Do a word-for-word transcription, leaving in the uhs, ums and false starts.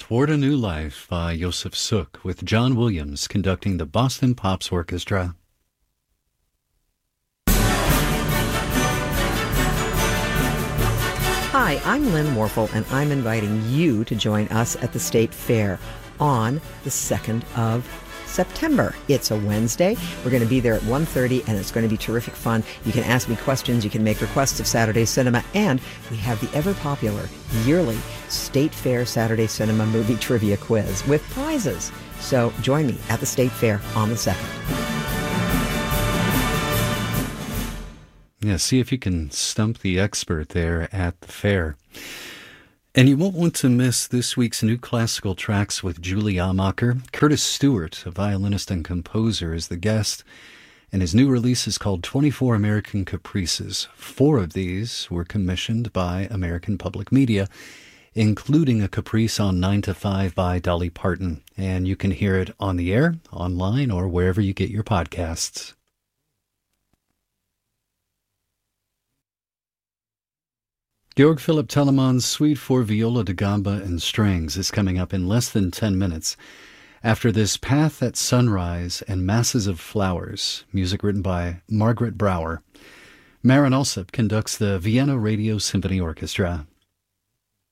Toward a New Life by Joseph Suk, with John Williams conducting the Boston Pops Orchestra. Hi, I'm Lynn Warfel, and I'm inviting you to join us at the State Fair on the second of September. It's a Wednesday. We're going to be there at one thirty, and it's going to be terrific fun. You can ask me questions. You can make requests of Saturday Cinema, and we have the ever-popular yearly State Fair Saturday Cinema Movie Trivia Quiz with prizes. So join me at the State Fair on the second. Yeah, see if you can stump the expert there at the fair. And you won't want to miss this week's new classical tracks with Julie Amacher. Curtis Stewart, a violinist and composer, is the guest, and his new release is called twenty-four American Caprices. Four of these were commissioned by American Public Media, including a caprice on nine to five by Dolly Parton. And you can hear it on the air, online, or wherever you get your podcasts. Georg Philipp Telemann's Suite for Viola da Gamba and Strings is coming up in less than ten minutes. After this, Path at Sunrise and Masses of Flowers, music written by Margaret Brower. Marin Alsop conducts the Vienna Radio Symphony Orchestra.